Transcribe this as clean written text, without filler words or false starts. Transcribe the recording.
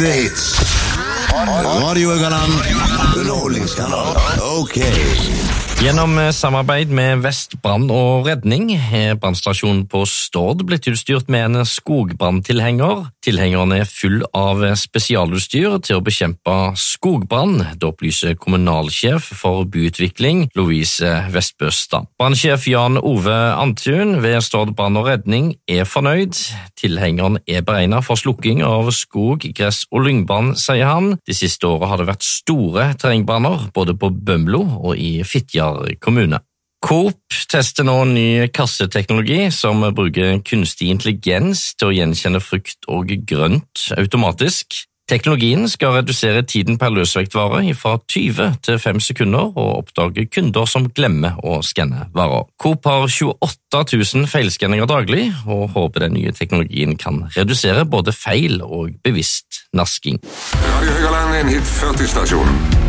Ekte hits. Radio Haugaland. Underholdningskanal. Ok. Gjennom samarbeid med Vest Brann og Redning er brannstasjonen på Stord blitt utstyrt med en skogbranntilhenger. Tilhengeren er full av spesialutstyr til å bekjempe skogbrann, det opplyser kommunalsjef for byutvikling Louise Vestbøstad. Brannsjef Jan Ove Antun ved Stord Brann og Redning er fornøyd. Tilhengeren er beregnet for slukking av skog, gress og lyngbrann, sier han. De siste årene har det vært store terrengbranner, både på Bømlo og i Fitjar kommune. Coop tester nå ny kasseteknologi som bruker kunstig intelligens til å gjenkjenne frukt og grønt automatisk. Teknologien skal redusere tiden per løsvektvare fra 20 til 5 sekunder og oppdage kunder som glemmer å skanne varer. Coop har 28 000 feilskanninger daglig og håper den nye teknologien kan redusere både feil og bevisst nasking. Radio Haugaland er en hit 40-stasjon.